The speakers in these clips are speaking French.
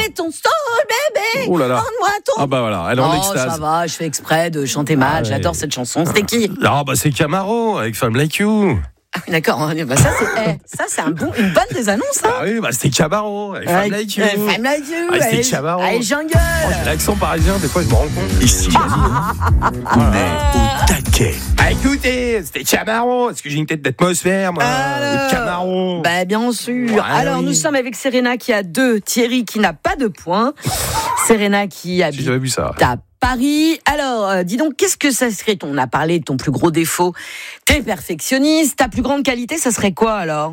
est ton soul, bébé. Oh là là. Rends-moi ton. Ah bah voilà, elle est en extase. Ça va, je fais exprès de chanter mal. J'adore cette chanson. C'était qui? Ah bah c'est Camaro avec Femme Like You. Ah oui, d'accord. Bah, ça c'est une bonne des annonces. Hein. Ah oui, bah c'était Camaro avec Femme Like You. Femme Like You. Ah, c'était Camaro. Allez, jungle. L'accent parisien, des fois je me rends compte. Ici, on est au taquet. Ah écoutez, c'était Camaro. Est-ce que j'ai une tête d'atmosphère, moi? Camaro. Bah bien sûr. Ouais, alors nous sommes avec Serena qui a 2, Thierry qui n'a pas de points. Serena qui habite J'avais vu ça. à Paris. Alors, dis donc, qu'est-ce que ça serait? On a parlé de ton plus gros défaut. T'es perfectionniste. Ta plus grande qualité, ça serait quoi alors?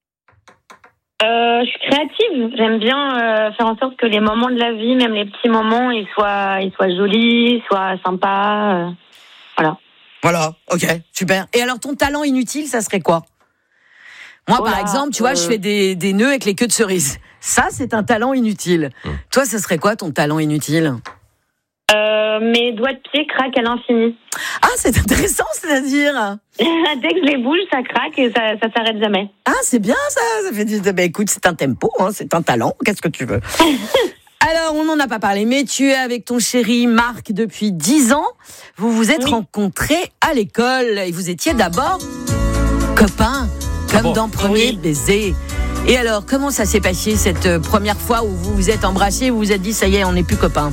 Je suis créative. J'aime bien faire en sorte que les moments de la vie, même les petits moments, ils soient jolis, soient sympas. Voilà. Voilà, ok, super. Et alors, ton talent inutile, ça serait quoi? Moi, par exemple, tu vois, je fais des nœuds avec les queues de cerises. Ça, c'est un talent inutile. Toi, ça serait quoi ton talent inutile? Mes doigts de pied craquent à l'infini. Ah, c'est intéressant, c'est-à-dire? Dès que je les bouge, ça craque et ça s'arrête jamais. Ah, c'est bien ça. Ça fait du... Bah, écoute, c'est un tempo, hein, c'est un talent. Qu'est-ce que tu veux? Alors, on n'en a pas parlé, mais tu es avec ton chéri Marc depuis 10 ans. Vous vous êtes rencontrés à l'école et vous étiez d'abord copains, comme dans Premier baiser. Et alors, comment ça s'est passé cette première fois où vous vous êtes embrassés, vous vous êtes dit, ça y est, on n'est plus copains?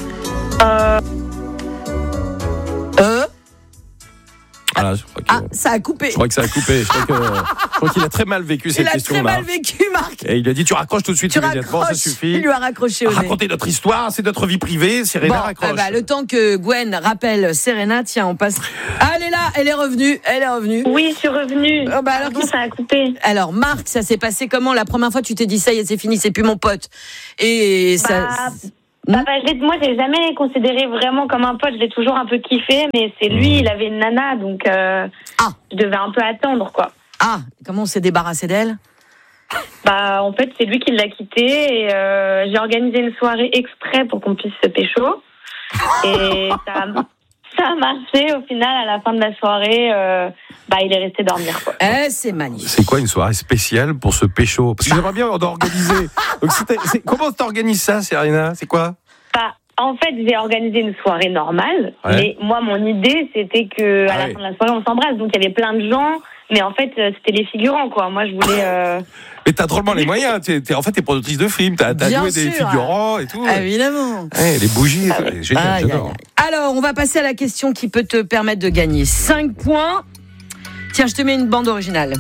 Voilà, je crois que... ça a coupé. Je crois que ça a coupé. Je crois qu'il a très mal vécu cette question-là. Il a très mal vécu, Marc. Et il a dit, tu raccroches tout de suite immédiatement, ça suffit. Il lui a raccroché au nez. Raconter notre histoire, c'est notre vie privée. Serena raccroche. Le temps que Gwen rappelle Serena, tiens, on passe. Ah, elle est là, elle est revenue. Oui, je suis revenue. Alors ça a coupé. Alors, Marc, ça s'est passé comment? La première fois, tu t'es dit, ça y est, c'est fini, c'est plus mon pote. Et ça... moi, j'ai jamais considéré vraiment comme un pote. Je l'ai toujours un peu kiffé, mais c'est lui, il avait une nana, donc je devais un peu attendre, quoi. Ah, comment on s'est débarrassé d'elle? En fait, c'est lui qui l'a quitté et j'ai organisé une soirée exprès pour qu'on puisse se pécho. Et ça a marché. Au final, à la fin de la soirée, il est resté dormir, quoi. C'est magnifique. C'est quoi une soirée spéciale pour ce pécho? Parce que j'aimerais bien organiser. Donc, comment t'organises ça, Serena? C'est quoi? En fait, j'ai organisé une soirée normale, mais moi, mon idée, c'était que à la fin de la soirée, on s'embrasse. Donc, il y avait plein de gens, mais en fait, c'était les figurants, quoi. Moi, je voulais... Mais t'as drôlement les moyens. T'es productrice de films, t'as joué des figurants et tout. Évidemment. Les bougies, génial, j'adore. Alors, on va passer à la question qui peut te permettre de gagner 5 points. Tiens, je te mets une bande originale.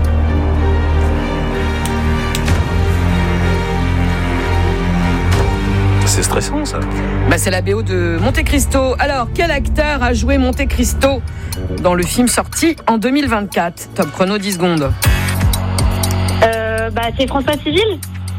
C'est stressant, ça. C'est la BO de Monte Cristo. Alors, quel acteur a joué Monte Cristo dans le film sorti en 2024? Top chrono, 10 secondes. C'est François Civil.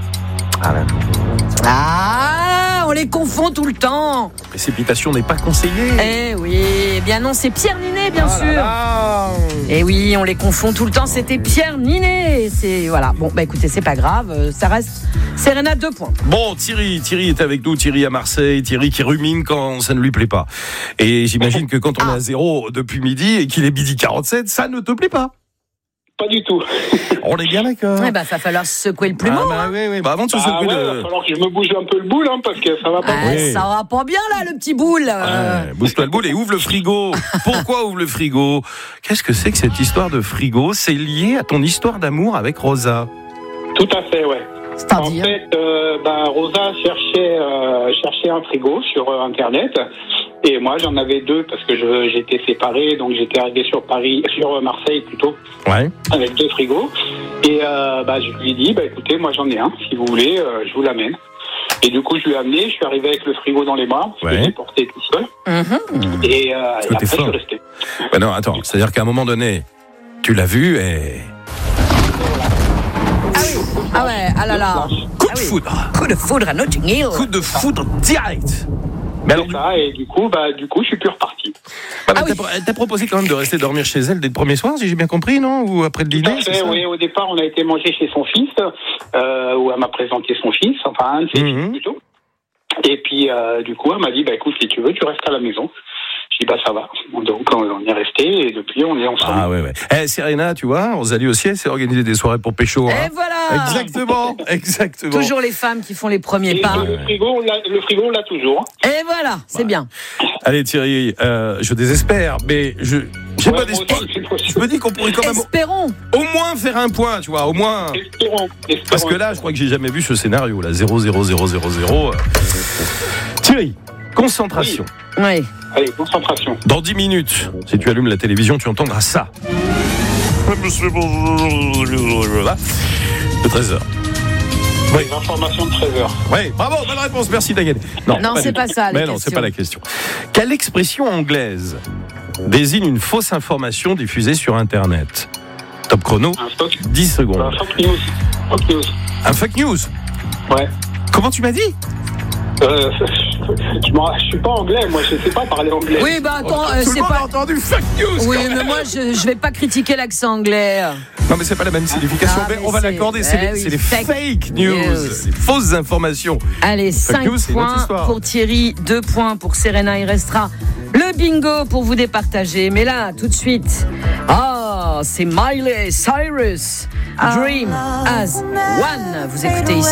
On les confond tout le temps. Précipitation n'est pas conseillée. Eh bien non, c'est Pierre Ninet, bien sûr. Eh oui, on les confond tout le temps, c'était Pierre Ninet. Voilà. Bon, écoutez, c'est pas grave, ça reste Serena 2 points. Bon, Thierry est avec nous, Thierry à Marseille, Thierry qui rumine quand ça ne lui plaît pas. Et j'imagine que quand on est à 0 depuis midi et qu'il est midi 47, ça ne te plaît pas. Pas du tout. On est bien d'accord. Il va falloir secouer le plumeau. Oui. Avant de se secouer il va falloir que je me bouge un peu le boule, parce que ça va pas bien. Ça va pas bien, là, le petit boule. Bouge-toi le boule et ouvre le frigo. Pourquoi ouvre le frigo? Qu'est-ce que c'est que cette histoire de frigo? C'est lié à ton histoire d'amour avec Rosa. Tout à fait, ouais. C'est-à-dire? En fait, Rosa cherchait un frigo sur Internet. Et moi, j'en avais 2 parce que j'étais séparé, donc j'étais arrivé sur Marseille plutôt, avec 2 frigos. Et je lui ai dit, écoutez, moi j'en ai un, si vous voulez, je vous l'amène. Et du coup, je lui ai amené, je suis arrivé avec le frigo dans les bras, parce que j'ai porté tout seul. Et après, je suis resté. Non, attends, c'est-à-dire qu'à un moment donné, tu l'as vu et... Ah là là. Coup de foudre. Coup de foudre à Notting Hill. Coup de foudre direct. Mais alors, et du coup, je suis plus reparti. Elle t'a proposé quand même de rester dormir chez elle dès le premier soir, si j'ai bien compris, non? Ou après le dîner? Oui, au départ, on a été manger chez son fils, où elle m'a présenté son fils, enfin un de ses fils plutôt. Et puis, du coup, elle m'a dit, écoute, si tu veux, tu restes à la maison. puis ça va. Donc on est resté et depuis on est ensemble. Ah ouais. Serena, tu vois, Rosalie aussi, elle s'est organisé des soirées pour pécho. Et voilà. Exactement. Toujours les femmes qui font les premiers pas. Le frigo, on l'a toujours. Et voilà, c'est bien. Allez Thierry, je désespère, mais j'ai pas d'espoir. Je me dis qu'on pourrait quand même au moins faire un point, tu vois, au moins. Espérons. Parce que là, je crois que j'ai jamais vu ce scénario, là, 0-0-0-0-0. Thierry, concentration. Oui. Allez, concentration. Dans 10 minutes, si tu allumes la télévision, tu entendras ça. De 13h. Oui. L'information de 13h. Oui, bravo, bonne réponse, merci Dagen. Non, c'est pas ça. Mais non, c'est pas la question. Quelle expression anglaise désigne une fausse information diffusée sur Internet? Top chrono, 10 secondes. Un fake news. Un fake news? Ouais. Comment tu m'as dit? Je suis pas anglais, moi je sais pas parler anglais. Oui, attends, c'est pas. a entendu fake news. Oui, mais moi je vais pas critiquer l'accent anglais. Non, mais c'est pas la même signification. On va l'accorder. C'est les fake news, les fausses informations. Allez, 5 points pour Thierry, 2 points pour Serena. Il restera le bingo pour vous départager. Mais là, tout de suite, c'est Miley Cyrus, Dream as One. Vous écoutez ici